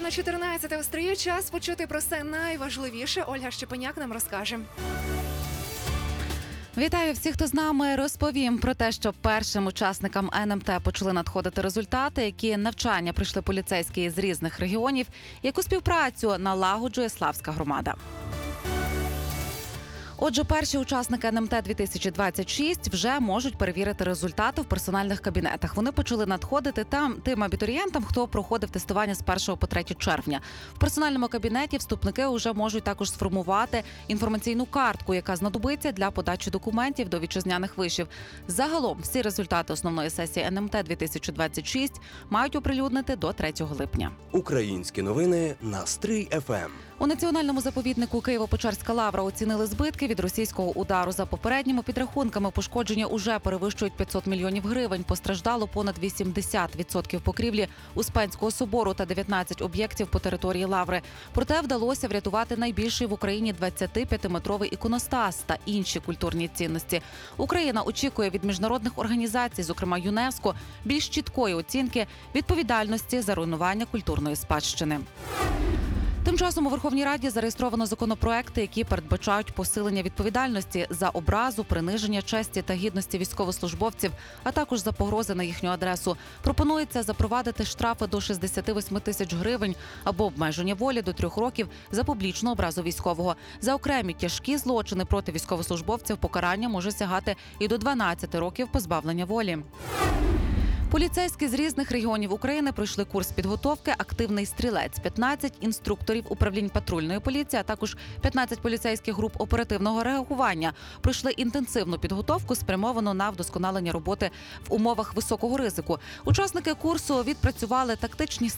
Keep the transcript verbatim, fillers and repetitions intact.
на чотирнадцяте остріє. Час почути про все найважливіше. Ольга Щепеняк нам розкаже. Вітаю всіх, хто з нами. Розповім про те, що першим учасникам ен ем те почали надходити результати, які навчання пройшли поліцейські з різних регіонів, яку співпрацю налагоджує Славська громада. Отже, перші учасники ен ем те дві тисячі двадцять шість вже можуть перевірити результати в персональних кабінетах. Вони почали надходити там тим абітурієнтам, хто проходив тестування з першого по третє червня. В персональному кабінеті вступники вже можуть також сформувати інформаційну картку, яка знадобиться для подачі документів до вітчизняних вишів. Загалом всі результати основної сесії ен ем те дві тисячі двадцять шість мають оприлюднити до третього липня. Українські новини на Стрий еф ем. У національному заповіднику Києво-Печерська лавра оцінили збитки від російського удару. За попередніми підрахунками, пошкодження уже перевищують п'ятсот мільйонів гривень. Постраждало понад вісімдесят відсотків покрівлі Успенського собору та дев'ятнадцять об'єктів по території лаври. Проте вдалося врятувати найбільший в Україні двадцятип'ятиметровий іконостас та інші культурні цінності. Україна очікує від міжнародних організацій, зокрема ЮНЕСКО, більш чіткої оцінки відповідальності за руйнування культурної спадщини. Тим часом у Верховній Раді зареєстровано законопроекти, які передбачають посилення відповідальності за образу, приниження честі та гідності військовослужбовців, а також за погрози на їхню адресу. Пропонується запровадити штрафи до шістдесят вісім тисяч гривень або обмеження волі до трьох років за публічну образу військового. За окремі тяжкі злочини проти військовослужбовців покарання може сягати і до дванадцяти років позбавлення волі. Поліцейські з різних регіонів України пройшли курс підготовки «Активний стрілець». п'ятнадцять інструкторів управлінь патрульної поліції, а також п'ятнадцять поліцейських груп оперативного реагування пройшли інтенсивну підготовку, спрямовану на вдосконалення роботи в умовах високого ризику. Учасники курсу відпрацювали тактичні